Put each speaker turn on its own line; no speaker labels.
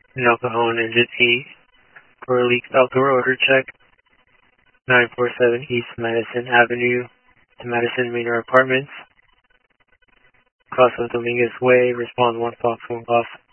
El Cajon Engine 8 for a leaked outdoor odor check. 947 East Madison Avenue to Madison Manor Apartments. Casa Dominguez Way, respond 1 Fox 1 Golf.